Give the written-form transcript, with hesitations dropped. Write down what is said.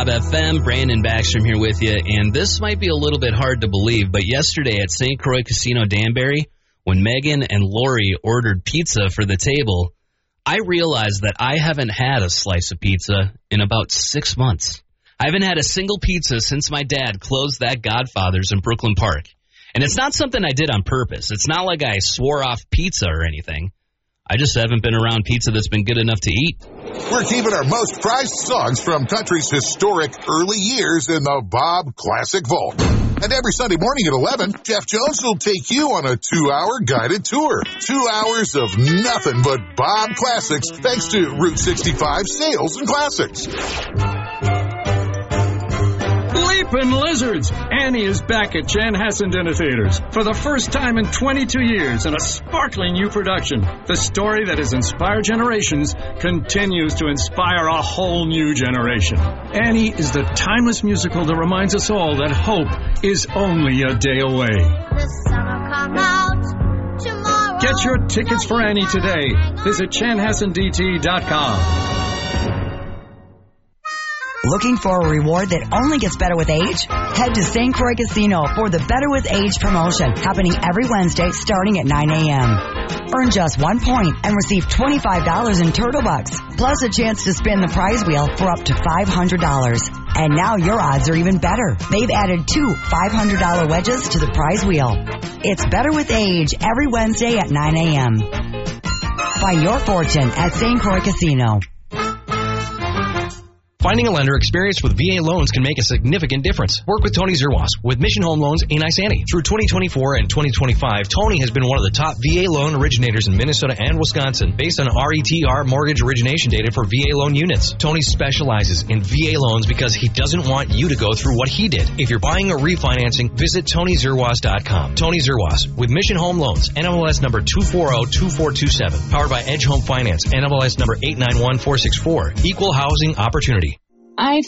FM. Brandon Backstrom here with you, and this might be a little bit hard to believe, but yesterday at St. Croix Casino Danbury, when Megan and Lori ordered pizza for the table, I realized that I haven't had a slice of pizza in about 6 months. I haven't had a single pizza since my dad closed that Godfather's in Brooklyn Park. And it's not something I did on purpose. It's not like I swore off pizza or anything. I just haven't been around pizza that's been good enough to eat. We're keeping our most prized songs from country's historic early years in the Bob Classic Vault. And every Sunday morning at 11, Jeff Jones will take you on a 2-hour guided tour. 2 hours of nothing but Bob Classics, thanks to Route 65 Sales and Classics. Leapin' Lizards! Annie is back at Chanhassen Dinner Theaters for the first time in 22 years in a sparkling new production. The story that has inspired generations continues to inspire a whole new generation. Annie is the timeless musical that reminds us all that hope is only a day away. The sun will come out tomorrow. Get your tickets for Annie today. Visit ChanhassenDT.com. Looking for a reward that only gets better with age? Head to St. Croix Casino for the Better with Age promotion, happening every Wednesday starting at 9 a.m. Earn just 1 point and receive $25 in Turtle Bucks, plus a chance to spin the prize wheel for up to $500. And now your odds are even better. They've added 2 $500 wedges to the prize wheel. It's Better with Age every Wednesday at 9 a.m. Find your fortune at St. Croix Casino. Finding a lender experienced with VA loans can make a significant difference. Work with Tony Zerwas with Mission Home Loans in Isani. Through 2024 and 2025, Tony has been one of the top VA loan originators in Minnesota and Wisconsin based on RETR mortgage origination data for VA loan units. Tony specializes in VA loans because he doesn't want you to go through what he did. If you're buying or refinancing, visit TonyZerwas.com. Tony Zerwas with Mission Home Loans, NMLS number 2402427. Powered by Edge Home Finance, NMLS number 891464. Equal housing opportunity. I